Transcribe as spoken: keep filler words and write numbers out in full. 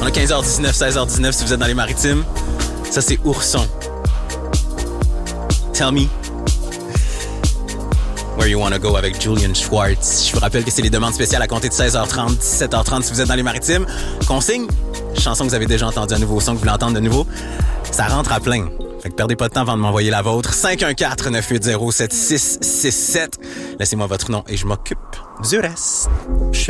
On a quinze heures dix-neuf, seize heures dix-neuf si vous êtes dans les maritimes. Ça, c'est Ourson. Tell me where you wanna go avec Julian Schwartz. Je vous rappelle que c'est les demandes spéciales à compter de seize heures trente, dix-sept heures trente si vous êtes dans les maritimes. Consigne, chanson que vous avez déjà entendue, un nouveau son que vous voulez entendre de nouveau. Ça rentre à plein. Fait que perdez pas de temps avant de m'envoyer la vôtre. cinq un quatre, neuf huit zéro, sept six six sept. Laissez-moi votre nom et je m'occupe du reste.